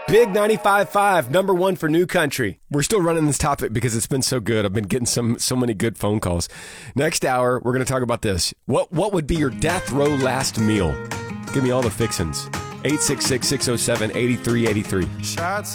Big 95.5, number one for New Country. We're still running this topic because it's been so good. I've been getting so many good phone calls. Next hour, we're going to talk about this. What would be your death row last meal? Give me all the fixins. 866-607-8383.